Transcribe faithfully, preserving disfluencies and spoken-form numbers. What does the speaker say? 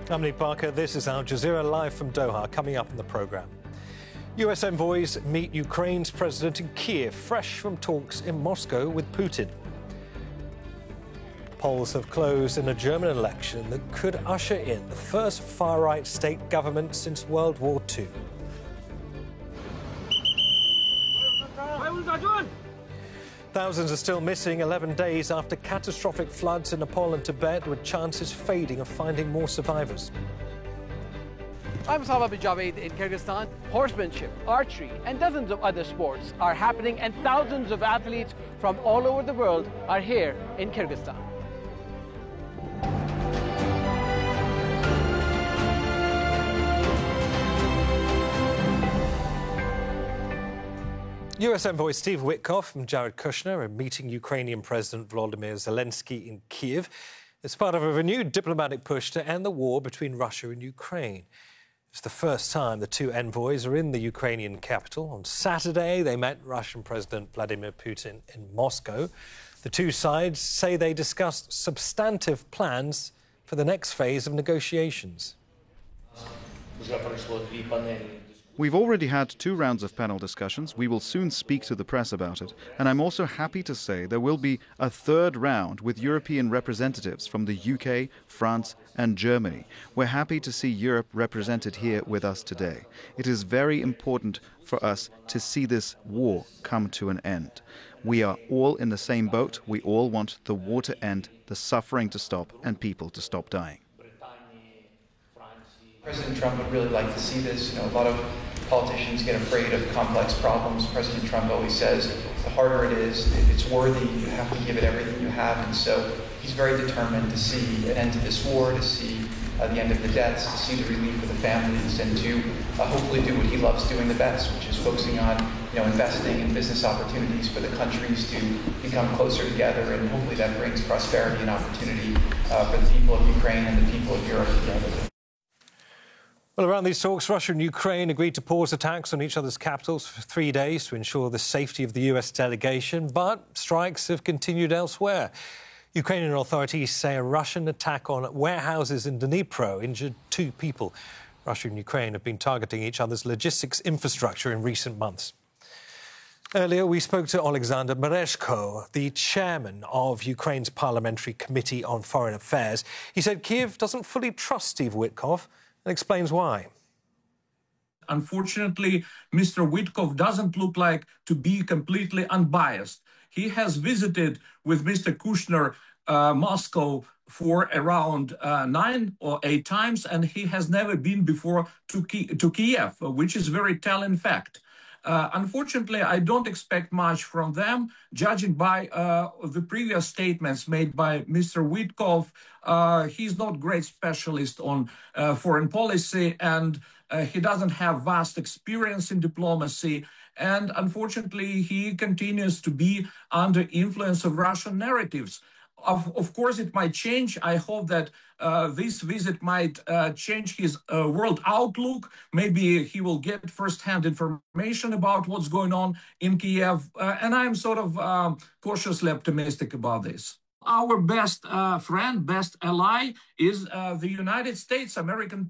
I'm Nick Parker. This is Al Jazeera live from Doha. Coming up in the programme. U S envoys meet Ukraine's president in Kiev, fresh from talks in Moscow with Putin. Polls have closed in a German election that could usher in the first far-right state government since World War Two. Thousands are still missing eleven days after catastrophic floods in Nepal and Tibet, with chances fading of finding more survivors. I'm Saba Bijaved in Kyrgyzstan. Horsemanship, archery, and dozens of other sports are happening, and thousands of athletes from all over the world are here in Kyrgyzstan. U S envoy Steve Witkoff and Jared Kushner are meeting Ukrainian President Volodymyr Zelensky in Kiev as part of a renewed diplomatic push to end the war between Russia and Ukraine. It's the first time the two envoys are in the Ukrainian capital. On Saturday, they met Russian President Vladimir Putin in Moscow. The two sides say they discussed substantive plans for the next phase of negotiations. We've already had two rounds of panel discussions. We will soon speak to the press about it. And I'm also happy to say there will be a third round with European representatives from the U K, France and Germany. We're happy to see Europe represented here with us today. It is very important for us to see this war come to an end. We are all in the same boat. We all want the war to end, the suffering to stop, and people to stop dying. President Trump would really like to see this. You know, a lot of politicians get afraid of complex problems. President Trump always says, the harder it is, if it's worthy, you have to give it everything you have. And so he's very determined to see an end to this war, to see uh, the end of the deaths, to see the relief for the families, and to uh, hopefully do what he loves doing the best, which is focusing on, you know, investing in business opportunities for the countries to become closer together. And hopefully that brings prosperity and opportunity uh, for the people of Ukraine and the people of Europe together. Well, around these talks, Russia and Ukraine agreed to pause attacks on each other's capitals for three days to ensure the safety of the U S delegation, but strikes have continued elsewhere. Ukrainian authorities say a Russian attack on warehouses in Dnipro injured two people. Russia and Ukraine have been targeting each other's logistics infrastructure in recent months. Earlier, we spoke to Alexander Merezhko, the chairman of Ukraine's Parliamentary Committee on Foreign Affairs. He said Kiev doesn't fully trust Steve Witkoff, and explains why. Unfortunately, Mister Witkoff doesn't look like to be completely unbiased. He has visited with Mister Kushner uh, Moscow for around uh, nine or eight times, and he has never been before to, Ki to Kiev, which is a very telling fact. Uh, unfortunately, I don't expect much from them, judging by uh, the previous statements made by Mister Witkoff. Uh, he's not a great specialist on uh, foreign policy, and uh, he doesn't have vast experience in diplomacy. And unfortunately, he continues to be under influence of Russian narratives. Of, of course, it might change. I hope that uh, this visit might uh, change his uh, world outlook. Maybe he will get first-hand information about what's going on in Kiev. Uh, and I'm sort of um, cautiously optimistic about this. Our best uh, friend, best ally is uh, the United States, American